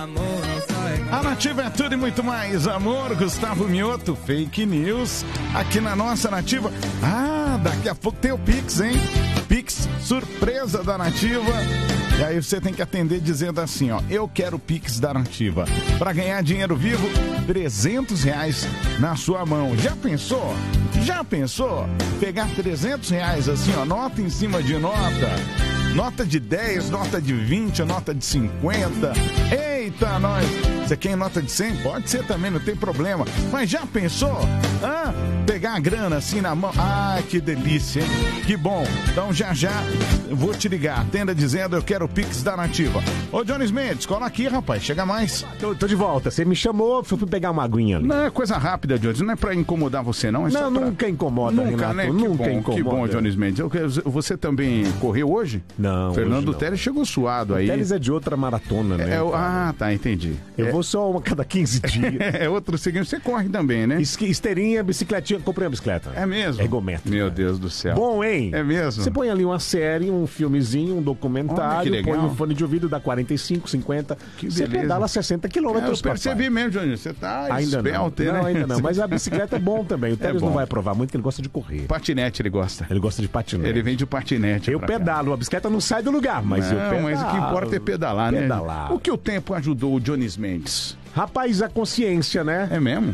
A Nativa é tudo e muito mais. Amor, Gustavo Mioto, fake news aqui na nossa Nativa. Ah, daqui a pouco tem o Pix, hein? Pix surpresa da Nativa. E aí você tem que atender dizendo assim, ó, eu quero o Pix da Nativa. Para ganhar dinheiro vivo, R$300 na sua mão. Já pensou? Já pensou? Pegar R$300 assim, ó, nota em cima de nota. Nota de 10, nota de 20, nota de 50. Eita, nós! Você quer nota de 100? Pode ser também, não tem problema. Mas já pensou? Pegar a grana assim na mão. Ah, que delícia, hein? Que bom. Então já eu vou te ligar. Atenda dizendo eu quero o Pix da Nativa. Ô, Jones Mendes, cola aqui, rapaz. Chega mais. Tô de volta. Você me chamou, fui pegar uma aguinha ali. Não, é coisa rápida, Jones. Não é pra incomodar você, não. É não, nunca incomoda, nunca, Renato. Né? Nunca incomoda. Que bom, Jones Mendes. Você também correu hoje? Não, Fernando Teles chegou suado aí. O Teles é de outra maratona, né? Tá, entendi. Eu vou só uma cada 15 dias. É outro seguinte. Você corre também, né? Esteirinha, bicicletinha. Comprei uma bicicleta. É mesmo? Ergométrica. Meu Deus do céu. Bom, hein? É mesmo? Você põe ali uma série, um filmezinho, um documentário, põe um fone de ouvido, dá 45, 50. Que você beleza. pedala 60 quilômetros. Eu percebi mesmo, Johnny. Você tá esbelto, né? Não, ainda não. Mas a bicicleta é bom também. O Teles não vai aprovar muito, que ele gosta de correr. Patinete ele gosta. Ele gosta de patinete. Ele vem de patinete. Eu pedalo. A bicicleta não sai do lugar, mas eu pedalo. Mas o que importa é pedalar, né? O que o tempo ajudou o Jones Mendes? Rapaz, a consciência, né? É mesmo?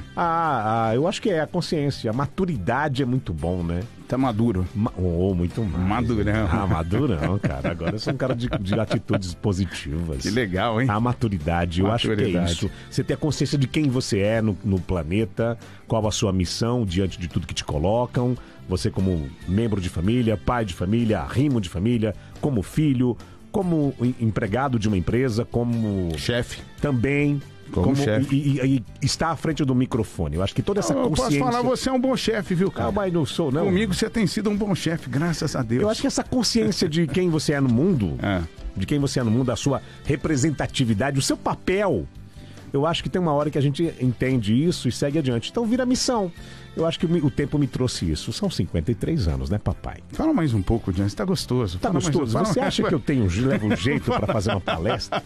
Eu acho que é a consciência. A maturidade é muito bom, né? Tá maduro. Muito mais. Madurão. Madurão, cara. Agora eu sou um cara de atitudes positivas. Que legal, hein? A maturidade, eu acho que é isso. Você ter a consciência de quem você é no planeta, qual a sua missão diante de tudo que te colocam. Você como membro de família, pai de família, arrimo de família, como filho, como empregado de uma empresa, como chefe também. Como chefe. E está à frente do microfone. Eu acho que toda essa consciência... Eu posso falar, você é um bom chefe, viu, cara? Mas não sou, não. Comigo você tem sido um bom chefe, graças a Deus. Eu acho que essa consciência de quem você é no mundo, de quem você é no mundo, a sua representatividade, o seu papel, eu acho que tem uma hora que a gente entende isso e segue adiante. Então vira missão. Eu acho que o tempo me trouxe isso. São 53 anos, né, papai? Fala mais um pouco, Diante. Tá gostoso. Tá gostoso. Você acha que eu levo um jeito para fazer uma palestra?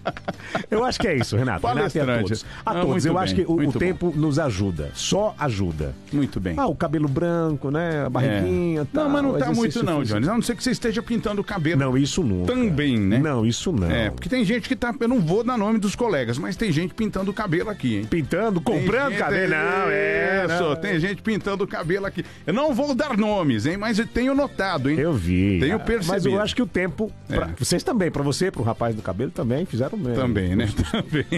Eu acho que é isso, Renato. Palestrante. A todos. Eu acho que o tempo nos ajuda. Só ajuda. Muito bem. O cabelo branco, né? A barriguinha. Tal, não, mas não tá muito não, Jones. A não ser que você esteja pintando o cabelo. Não, isso nunca. Também, né? Não, isso não. Porque tem gente que tá... Eu não vou dar nome dos colegas, mas tem gente pintando o cabelo aqui, hein? Comprando cabelo? Não, Tem gente pintando o cabelo aqui. Eu não vou dar nomes, hein? Mas eu tenho notado, hein? Eu vi. Tenho percebido. Mas eu acho que o tempo... Vocês também, pra você, pro rapaz do cabelo, também fizeram mesmo. Também, né? Também.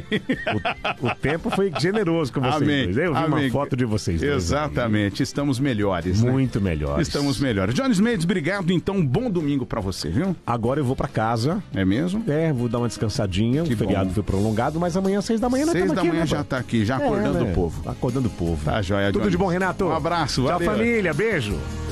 O tempo foi generoso com vocês dois. Eu vi uma foto de vocês dois. Exatamente. Estamos melhores, Muito melhores. Estamos melhores. Jones Mendes, obrigado. Então, bom domingo pra você, viu? Agora eu vou pra casa. É mesmo? Vou dar uma descansadinha. Que o feriado bom. foi prolongado, mas amanhã, 6 da manhã, nós 6 da manhã aqui, já tá aqui, já acordando o povo. Acordando o povo. Tá joia, Tudo Jones. de bom, Renato. Um abraço, Tchau, valeu. família. Beijo.